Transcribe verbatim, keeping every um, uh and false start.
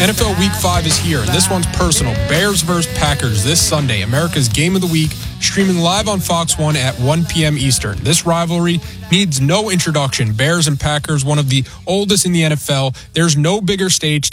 N F L Week five is here, and this one's personal. Bears versus Packers this Sunday, America's Game of the Week, streaming live on Fox one at one p.m. Eastern. This rivalry needs no introduction. Bears and Packers, one of the oldest in the N F L. There's no bigger stage